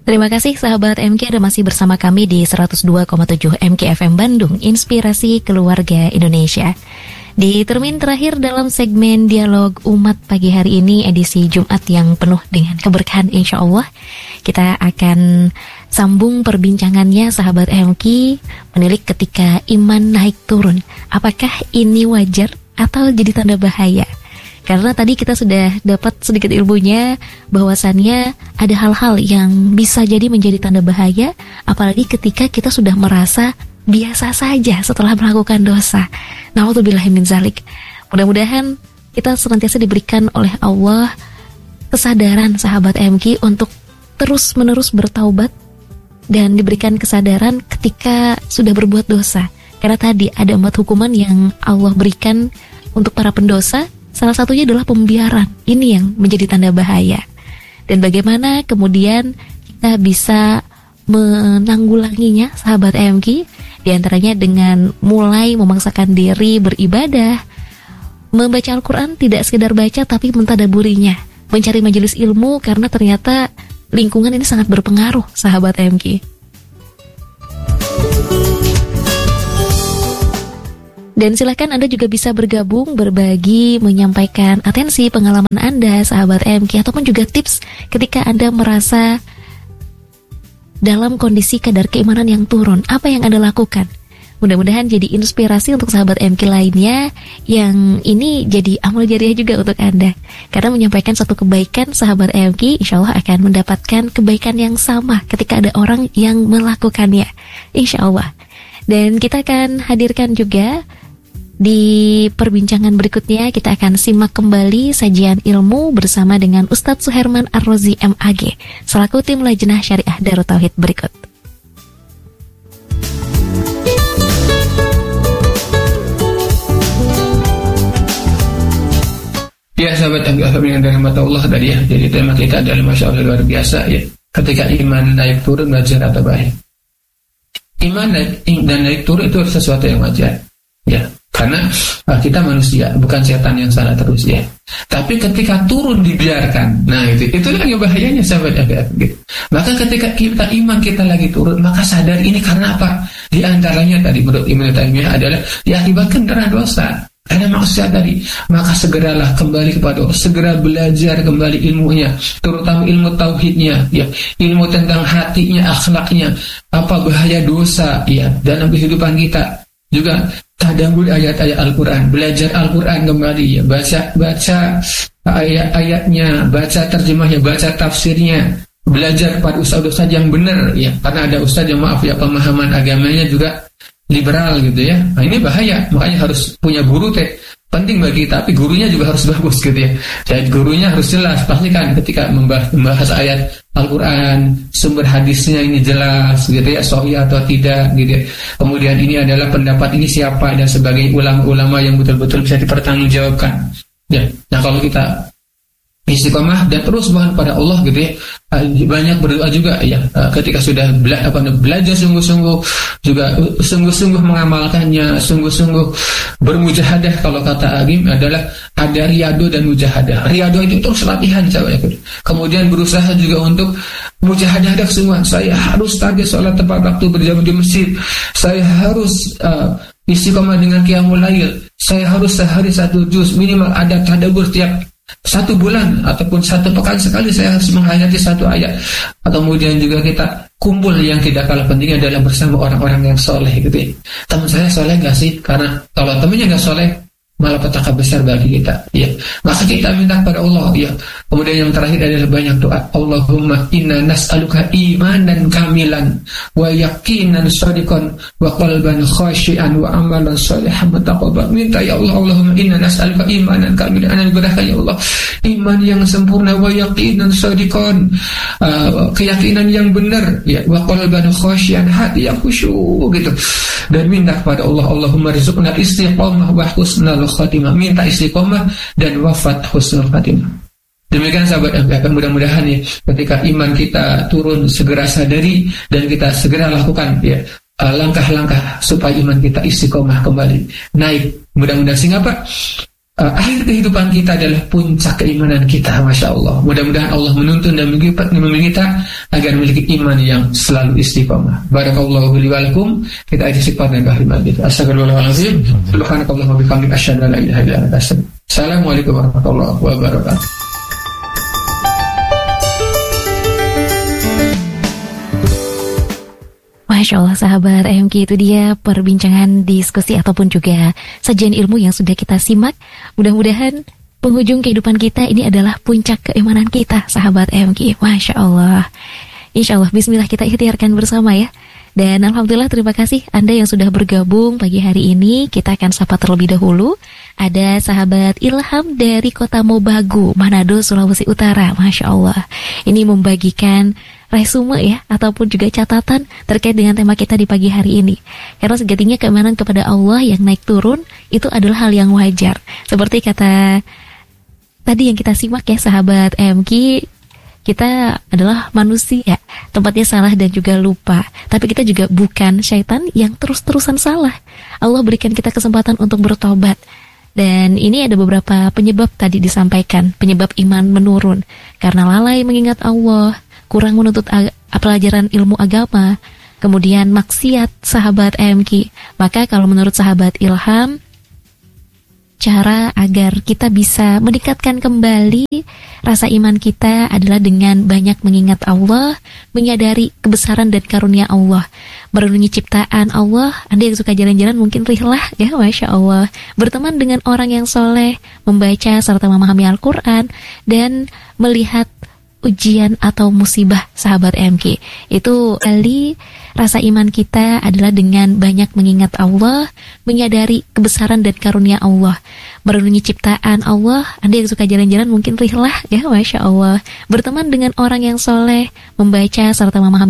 Terima kasih sahabat MK, Anda masih bersama kami di 102,7 MK FM Bandung, Inspirasi Keluarga Indonesia. Di termin terakhir dalam segmen Dialog Umat pagi hari ini, edisi Jumat yang penuh dengan keberkahan insya Allah, kita akan sambung perbincangannya sahabat MK, menilik ketika iman naik turun. Apakah ini wajar atau jadi tanda bahaya? Karena tadi kita sudah dapat sedikit ilmunya bahwasannya ada hal-hal yang bisa jadi menjadi tanda bahaya, apalagi ketika kita sudah merasa biasa saja setelah melakukan dosa. Na'udzubillahi min zalik. Mudah-mudahan kita senantiasa diberikan oleh Allah kesadaran sahabat MK untuk terus-menerus bertaubat dan diberikan kesadaran ketika sudah berbuat dosa. Karena tadi ada 4 hukuman yang Allah berikan untuk para pendosa. Salah satunya adalah pembiaran. Ini yang menjadi tanda bahaya. Dan bagaimana kemudian kita bisa menanggulanginya sahabat MK? Di antaranya dengan mulai memaksakan diri beribadah, membaca Al-Quran tidak sekedar baca tapi mentadaburinya, mencari majelis ilmu karena ternyata lingkungan ini sangat berpengaruh sahabat MK. Dan silakan Anda juga bisa bergabung, berbagi, menyampaikan atensi pengalaman Anda, sahabat MK, ataupun juga tips ketika Anda merasa dalam kondisi kadar keimanan yang turun. Apa yang Anda lakukan? Mudah-mudahan jadi inspirasi untuk sahabat MK lainnya, yang ini jadi amal jariah juga untuk Anda. Karena menyampaikan satu kebaikan, sahabat MK, insya Allah akan mendapatkan kebaikan yang sama ketika ada orang yang melakukannya, insya Allah. Dan kita akan hadirkan juga di perbincangan berikutnya, kita akan simak kembali sajian ilmu bersama dengan Ustadz Suherman Ar-Rozi MAG selaku tim Lajnah Syariah Darut Tauhid berikut. Ya sahabat MK yang dirahmati Allah tadi ya. Jadi tema kita adalah Masya Allah luar biasa ya. Ketika iman naik turun, wajar atau baik? Iman dan naik turun itu sesuatu yang wajar ya. Karena kita manusia, bukan setan yang salah terus ya. Tapi ketika turun dibiarkan, nah itulah yang bahayanya sahabat gitu. Maka ketika kita iman kita lagi turun, maka sadar ini karena apa? Di antaranya tadi menurut Ibnu Taimiyah adalah diakibatkan karena dosa. Ada maksiat tadi, maka segeralah kembali kepada Allah, segera belajar kembali ilmunya, terutama ilmu tauhidnya, ya, ilmu tentang hatinya, akhlaknya, apa bahaya dosa, ya, dalam kehidupan kita. Juga tadabbur ayat-ayat Al-Quran, belajar Al-Quran kembali, ya, baca ayat-ayatnya, baca terjemahnya, baca tafsirnya, belajar pada ustaz-ustaz yang benar, ya, karena ada ustaz yang maaf ya pemahaman agamanya juga liberal gitu ya. Nah ini bahaya, makanya harus punya guru penting bagi kita, tapi gurunya juga harus bagus gitu ya. Jadi gurunya harus jelas, pastikan ketika membahas ayat Al-Quran, sumber hadisnya ini jelas gitu ya, sahih atau tidak gitu ya. Kemudian ini adalah pendapat ini siapa dan sebagai ulama-ulama yang betul-betul bisa dipertanggungjawabkan. Ya. Nah kalau kita istiqomah dan terus mohon pada Allah gitu ya, banyak berdoa juga ya, ketika sudah belajar sungguh-sungguh, juga sungguh-sungguh mengamalkannya, sungguh-sungguh bermujahadah. Kalau kata Agim adalah ada riyado dan mujahadah. Riyado itu terus latihan sahabat. Kemudian berusaha juga untuk mujahadah semua. Saya harus target sholat tepat waktu berjamaah di masjid. Saya harus istiqomah dengan qiyamul lail. Saya harus sehari 1 juz minimal, ada tadabbur tiap 1 bulan ataupun 1 pekan sekali saya harus menghayati 1 ayat. Kemudian juga kita kumpul, yang tidak kalah pentingnya adalah bersama orang-orang yang soleh gitu ya. Teman saya soleh gak sih? Karena kalau temannya gak soleh malah petaka besar bagi kita ya. Maka kita minta pada Allah ya. Kemudian yang terakhir adalah banyak doa. Allahumma inna nas'aluka imanan kamilan wa yaqinan shadiqan wa qalban khashian wa amalan shalihan mutaqabbal. Minta ya Allah, Allahumma inna nas'aluka imanan kamilan, anugerahkan ya Allah iman yang sempurna, wa yaqinan shadiqan, keyakinan yang benar ya, wa qalban khashian, hati yang khusyuk gitu. Dan minta kepada Allah, Allahumma rizqna istiqamah wa husnal khatimah, minta istiqamah dan wafat husnul khatimah. Demikian sahabat MK, mudah-mudahan ya ketika iman kita turun segera sadari dan kita segera lakukan ya langkah-langkah supaya iman kita istiqomah kembali naik. Mudah-mudahan sehingga apa? akhir kehidupan kita adalah puncak keimanan kita. Masya Allah. Mudah-mudahan Allah menuntun dan membimbing kita agar memiliki iman yang selalu istiqamah. Barakallahu li wa lakum. Kita istighfar dan kahriman kita. Astagfirullahaladzim. Subhanakallahumma wa bihamdika asyhadu an la ilaha illa anta astaghfiruka. Assalamualaikum warahmatullahi wabarakatuh. Masya Allah, sahabat AMK, itu dia perbincangan, diskusi ataupun juga sajian ilmu yang sudah kita simak. Mudah-mudahan penghujung kehidupan kita ini adalah puncak keimanan kita, sahabat AMK. Masya Allah. Insya Allah, bismillah, kita ikhtiarkan bersama ya. Dan alhamdulillah, terima kasih Anda yang sudah bergabung pagi hari ini. Kita akan sapa terlebih dahulu. Ada sahabat Ilham dari Kota Mobagu, Manado, Sulawesi Utara. Masya Allah. Ini membagikan resume ya, ataupun juga catatan terkait dengan tema kita di pagi hari ini. Karena sejatinya keimanan kepada Allah yang naik turun itu adalah hal yang wajar. Seperti kata tadi yang kita simak ya, sahabat AMK, kita adalah manusia, tempatnya salah dan juga lupa. Tapi kita juga bukan syaitan yang terus-terusan salah. Allah berikan kita kesempatan untuk bertobat. Dan ini ada beberapa penyebab tadi disampaikan, penyebab iman menurun. Karena lalai mengingat Allah, kurang menuntut pelajaran ilmu agama, kemudian maksiat, sahabat AMK. Maka kalau menurut sahabat Ilham, cara agar kita bisa meningkatkan kembali rasa iman kita adalah dengan banyak mengingat Allah, menyadari kebesaran dan karunia Allah, merenungi ciptaan Allah. Anda yang suka jalan-jalan mungkin rihlah ya, Masya Allah, berteman dengan orang yang soleh, membaca serta memahami Al-Quran, dan melihat ujian atau musibah, sahabat AMK. Itu kali rasa iman kita adalah dengan banyak mengingat Allah, menyadari kebesaran dan karunia Allah, merenungi ciptaan Allah. Anda yang suka jalan-jalan mungkin rihlah ya, Masya Allah, berteman dengan orang yang soleh, membaca serta memahami